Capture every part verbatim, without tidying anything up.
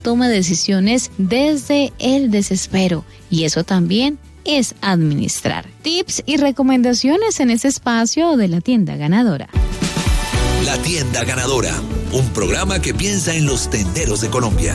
toma decisiones desde el desespero, y eso también es administrar. Tips y recomendaciones en este espacio de La Tienda Ganadora. La Tienda Ganadora, un programa que piensa en los tenderos de Colombia.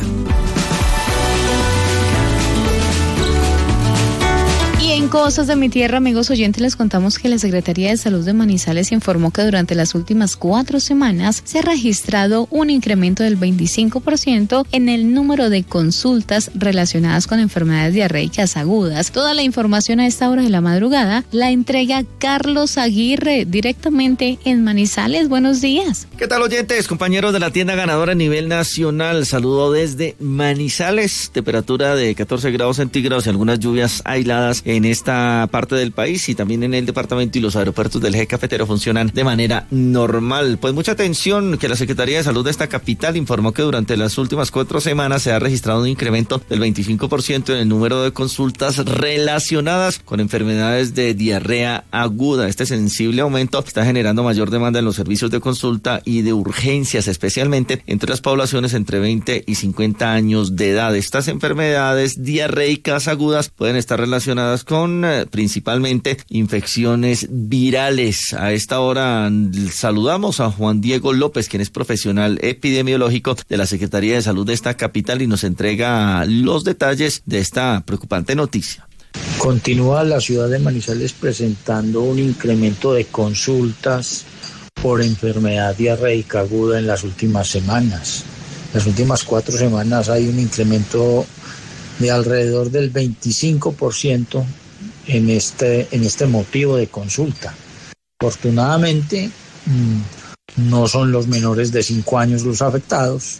Y en Cosas de mi Tierra, amigos oyentes, les contamos que la Secretaría de Salud de Manizales informó que durante las últimas cuatro semanas se ha registrado un incremento del veinticinco por ciento en el número de consultas relacionadas con enfermedades diarreicas agudas. Toda la información a esta hora de la madrugada la entrega Carlos Aguirre, directamente en Manizales. Buenos días. ¿Qué tal, oyentes? Compañeros de La Tienda Ganadora a nivel nacional. Saludo desde Manizales. Temperatura de catorce grados centígrados y algunas lluvias aisladas en esta parte del país, y también en el departamento, y los aeropuertos del eje cafetero funcionan de manera normal. Pues mucha atención, que la Secretaría de Salud de esta capital informó que durante las últimas cuatro semanas se ha registrado un incremento del veinticinco por ciento en el número de consultas relacionadas con enfermedades de diarrea aguda. Este sensible aumento está generando mayor demanda en los servicios de consulta y de urgencias, especialmente entre las poblaciones entre veinte y cincuenta años de edad. Estas enfermedades diarreicas agudas pueden estar relacionadas con eh, principalmente infecciones virales. A esta hora saludamos a Juan Diego López, quien es profesional epidemiológico de la Secretaría de Salud de esta capital, y nos entrega los detalles de esta preocupante noticia. Continúa la ciudad de Manizales presentando un incremento de consultas por enfermedad diarreica aguda en las últimas semanas. Las últimas cuatro semanas hay un incremento de alrededor del veinticinco por ciento en este, en este motivo de consulta. Afortunadamente, no son los menores de cinco años los afectados,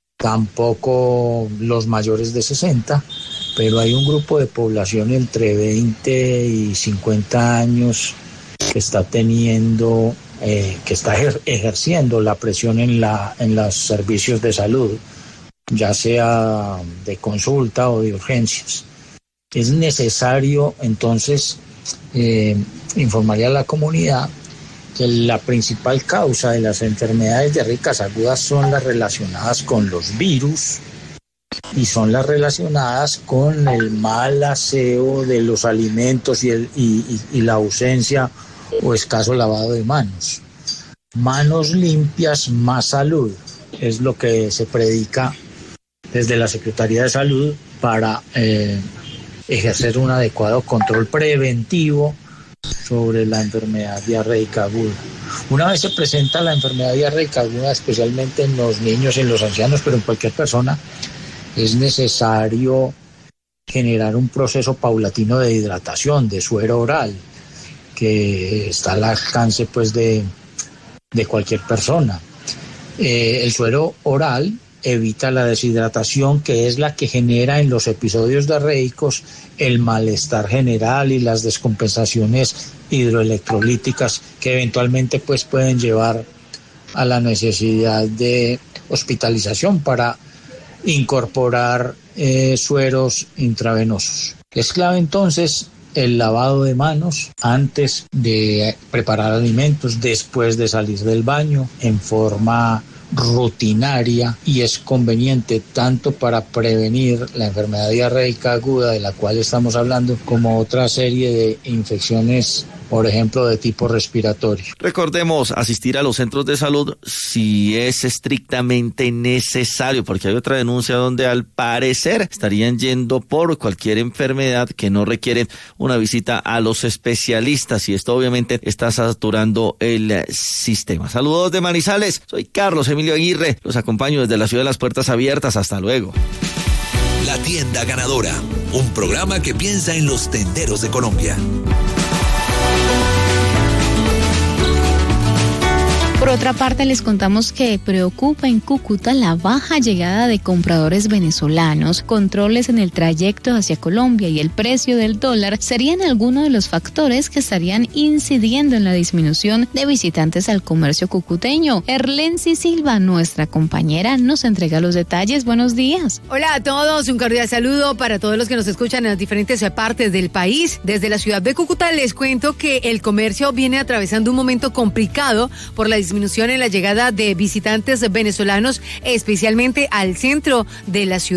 tampoco los mayores de sesenta, pero hay un grupo de población entre veinte y cincuenta años que está teniendo, eh, que está ejer- ejerciendo la presión en, la, en los servicios de salud, ya sea de consulta o de urgencias. Es necesario, entonces, eh, informarle a la comunidad que la principal causa de las enfermedades diarreicas agudas son las relacionadas con los virus y son las relacionadas con el mal aseo de los alimentos y, el, y, y, y la ausencia o escaso lavado de manos. Manos limpias, más salud, es lo que se predica desde la Secretaría de Salud para eh, ejercer un adecuado control preventivo sobre la enfermedad diarreica aguda. Una vez se presenta la enfermedad diarreica aguda, especialmente en los niños y en los ancianos, pero en cualquier persona, es necesario generar un proceso paulatino de hidratación, de suero oral, que está al alcance pues, de, de cualquier persona. Eh, el suero oral evita la deshidratación, que es la que genera en los episodios diarreicos el malestar general y las descompensaciones hidroelectrolíticas que eventualmente pues, pueden llevar a la necesidad de hospitalización para incorporar eh, sueros intravenosos. Es clave entonces el lavado de manos antes de preparar alimentos, después de salir del baño, en forma rutinaria, y es conveniente tanto para prevenir la enfermedad diarreica aguda de la cual estamos hablando, como otra serie de infecciones, por ejemplo, de tipo respiratorio. Recordemos asistir a los centros de salud si es estrictamente necesario, porque hay otra denuncia donde al parecer estarían yendo por cualquier enfermedad que no requiere una visita a los especialistas, y esto obviamente está saturando el sistema. Saludos de Manizales, soy Carlos Emilio Aguirre, los acompaño desde la ciudad de las puertas abiertas. Hasta luego. La Tienda Ganadora, un programa que piensa en los tenderos de Colombia. Por otra parte, les contamos que preocupa en Cúcuta la baja llegada de compradores venezolanos. Controles en el trayecto hacia Colombia y el precio del dólar serían algunos de los factores que estarían incidiendo en la disminución de visitantes al comercio cucuteño. Erlensi Silva, nuestra compañera, nos entrega los detalles. Buenos días. Hola a todos, un cordial saludo para todos los que nos escuchan en las diferentes partes del país. Desde la ciudad de Cúcuta les cuento que el comercio viene atravesando un momento complicado por la disminución disminución en la llegada de visitantes venezolanos, especialmente al centro de la ciudad.